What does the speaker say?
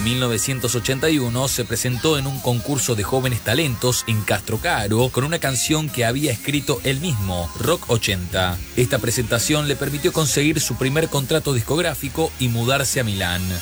En 1981 se presentó en un concurso de jóvenes talentos en Castrocaro con una canción que había escrito él mismo, Rock 80. Esta presentación le permitió conseguir su primer contrato discográfico y mudarse a Milán.